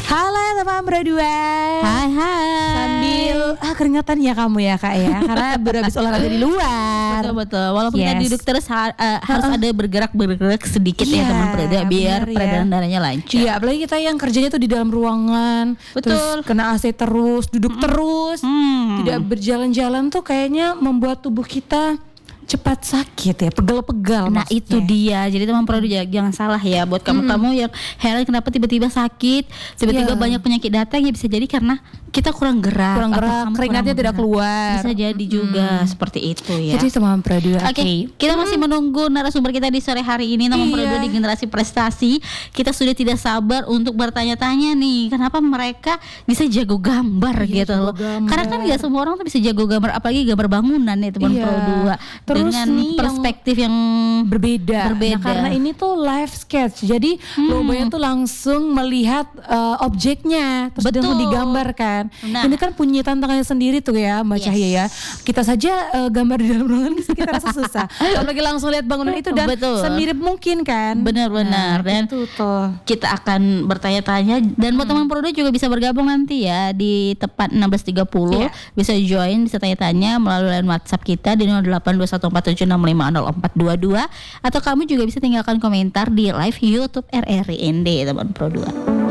Halo teman berdua. Hai. Sambil keringatan ya kamu ya kak ya, karena baru habis olahraga di luar. Betul. Walaupun kita duduk terus harus ada bergerak sedikit ya teman berdua biar peredaran darahnya lancar. Iya, apalagi kita yang kerjanya tuh di dalam ruangan. Betul. Terus kena AC terus, duduk terus, tidak berjalan-jalan tuh kayaknya membuat tubuh kita cepat sakit ya, pegal-pegal. Nah maksudnya. itu dia. Jadi teman produk jangan salah ya buat kamu yang heran kenapa tiba-tiba sakit, tiba-tiba banyak penyakit datang ya bisa jadi karena kita kurang gerak, keringatnya tidak keluar. Bisa jadi juga seperti itu ya. Jadi teman produk. Oke, kita masih menunggu narasumber kita di sore hari ini teman produk di Generasi Prestasi. Kita sudah tidak sabar untuk bertanya-tanya nih, kenapa mereka bisa jago gambar gitu loh. Karena kan nggak semua orang tuh bisa jago gambar, apalagi gambar bangunan ya teman produk. Terus dengan nih perspektif yang berbeda. Nah, karena ini tuh live sketch, jadi lombanya tuh langsung melihat objeknya, terus langsung digambarkan. Nah. Ini kan punya tantangannya sendiri tuh ya Mbak Cahya ya. Kita saja gambar di dalam ruangan kita rasa susah. Apalagi langsung lihat bangunan itu dan semirip mungkin kan. Benar-benar. Dan itu tuh kita akan bertanya-tanya dan buat teman produk juga bisa bergabung nanti ya di tepat 16.30 bisa join, bisa tanya-tanya melalui line WhatsApp kita di 082147650422 atau kamu juga bisa tinggalkan komentar di live YouTube RRI ND teman produk.